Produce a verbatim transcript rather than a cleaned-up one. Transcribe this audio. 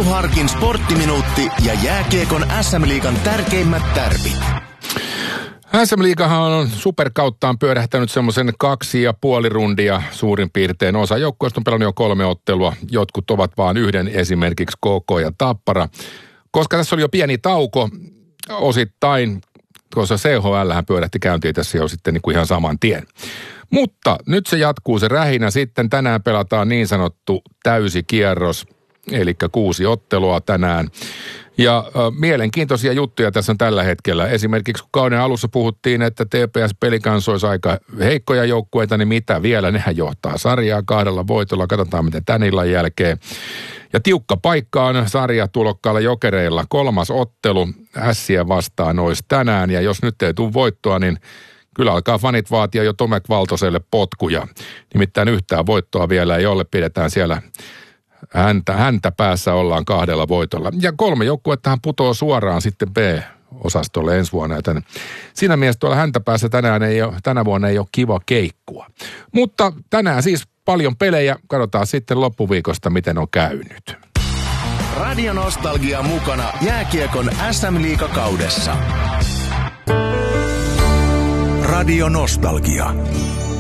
Santtu Harkin sporttiminuutti ja jääkiekon äs äm-liigan tärkeimmät tärpit. äs äm-liigahan on superkauttaan pyörähtänyt semmoisen kaksi ja puoli rundia suurin piirtein. Osa joukkueista on pelannut jo kolme ottelua, jotkut ovat vaan yhden, esimerkiksi K K ja Tappara. Koska tässä oli jo pieni tauko osittain, koska C H L:hän pyörähti käyntiin tässä jo sitten niin kuin ihan saman tien. Mutta nyt se jatkuu se rähinä. Sitten tänään pelataan niin sanottu täysikierros, eli kuusi ottelua tänään. Ja äh, mielenkiintoisia juttuja tässä on tällä hetkellä. Esimerkiksi kun kauden alussa puhuttiin, että T P S-Pelikans olisi aika heikkoja joukkueita, niin mitä vielä? Nehän johtaa sarjaa kahdella voitolla. Katsotaan, miten tän illan jälkeen. Ja tiukka paikka on sarjatulokkaalla Jokereilla. Kolmas ottelu Ässiä vastaan olisi tänään. Ja jos nyt ei tule voittoa, niin kyllä alkaa fanit vaatia jo Tomek Valtoselle potkuja. Nimittäin yhtään voittoa vielä ei ole. Pidetään siellä häntä, häntä päässä, ollaan kahdella voitolla. Ja kolme joukkuettahan putoo suoraan sitten B-osastolle ensi vuonna. Joten siinä mielessä tuolla häntä päässä tänään ei ole, tänä vuonna ei ole kiva keikkua. Mutta tänään siis paljon pelejä. Katsotaan sitten loppuviikosta, miten on käynyt. Radio Nostalgia mukana jääkiekon äs äm-liigakaudessa. Radio Nostalgia.